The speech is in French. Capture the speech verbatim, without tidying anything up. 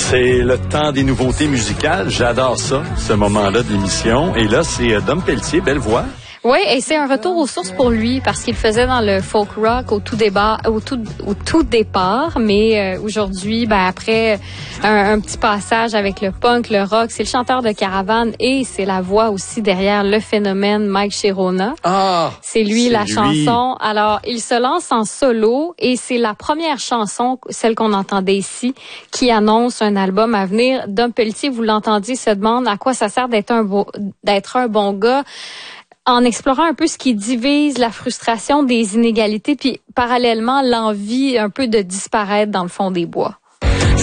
C'est le temps des nouveautés musicales. J'adore ça, ce moment-là de l'émission. Et là, c'est euh, Dom Pelletier, belle voix. Oui, et c'est un retour aux sources pour lui parce qu'il faisait dans le folk rock au tout départ, au tout, au tout départ, mais euh, aujourd'hui, ben après un, un petit passage avec le punk, le rock, c'est le chanteur de Caravane et c'est la voix aussi derrière le phénomène Mike Shirona. Ah, c'est lui c'est la lui. chanson. Alors, il se lance en solo et c'est la première chanson, celle qu'on entendait ici, qui annonce un album à venir. Dom Pelletier, vous l'entendiez, se demande à quoi ça sert d'être un beau, d'être un bon gars, en explorant un peu ce qui divise, la frustration des inégalités, puis parallèlement l'envie un peu de disparaître dans le fond des bois.